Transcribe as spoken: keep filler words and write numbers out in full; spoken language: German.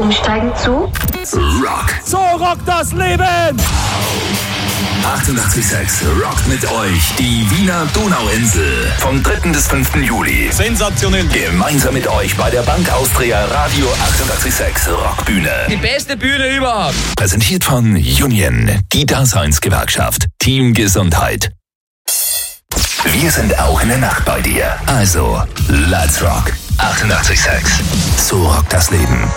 Umsteigen zu Rock. So rockt das Leben! achtundachtzig Komma sechs rockt mit euch die Wiener Donauinsel vom dritten bis fünften Juli. Sensationell! Gemeinsam mit euch bei der Bank Austria Radio achtundachtzig Komma sechs Rockbühne. Die beste Bühne überhaupt. Präsentiert von Union, die Daseinsgewerkschaft. Team Gesundheit. Wir sind auch in der Nacht bei dir. Also, let's rock. achtundachtzig Komma sechs. So rockt das Leben.